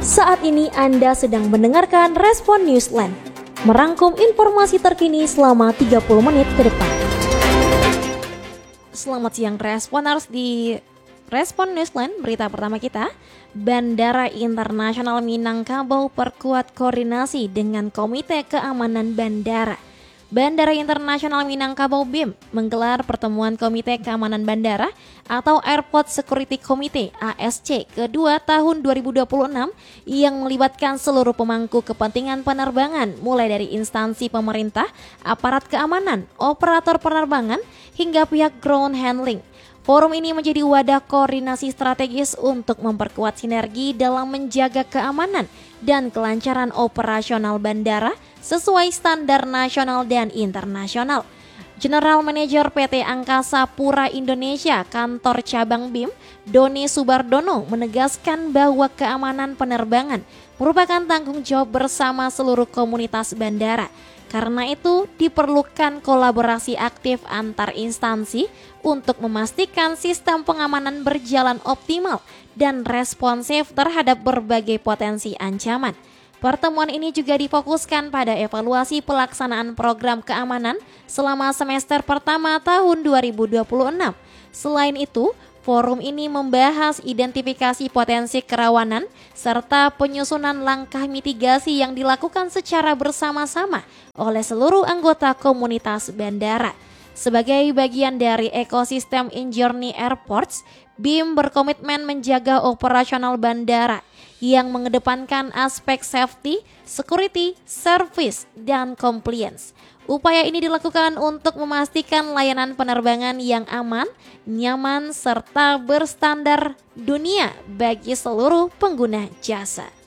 Saat ini Anda sedang mendengarkan Respon Newsline, merangkum informasi terkini selama 30 menit ke depan. Selamat siang Responers, di Respon Newsline, berita pertama kita, Bandara Internasional Minangkabau perkuat koordinasi dengan Komite Keamanan Bandara. Bandara Internasional Minangkabau BIM menggelar pertemuan Komite Keamanan Bandara atau Airport Security Committee ASC kedua tahun 2026 yang melibatkan seluruh pemangku kepentingan penerbangan mulai dari instansi pemerintah, aparat keamanan, operator penerbangan hingga pihak ground handling. Forum ini menjadi wadah koordinasi strategis untuk memperkuat sinergi dalam menjaga keamanan dan kelancaran operasional bandara sesuai standar nasional dan internasional. General Manager PT Angkasa Pura Indonesia Kantor Cabang BIM, Doni Subardono menegaskan bahwa keamanan penerbangan merupakan tanggung jawab bersama seluruh komunitas bandara. Karena itu diperlukan kolaborasi aktif antar instansi untuk memastikan sistem pengamanan berjalan optimal dan responsif terhadap berbagai potensi ancaman. Pertemuan ini juga difokuskan pada evaluasi pelaksanaan program keamanan selama semester pertama tahun 2026. Selain itu, forum ini membahas identifikasi potensi kerawanan serta penyusunan langkah mitigasi yang dilakukan secara bersama-sama oleh seluruh anggota komunitas bandara. Sebagai bagian dari ekosistem In-Journey Airports, BIM berkomitmen menjaga operasional bandara yang mengedepankan aspek safety, security, service, dan compliance. Upaya ini dilakukan untuk memastikan layanan penerbangan yang aman, nyaman, serta berstandar dunia bagi seluruh pengguna jasa.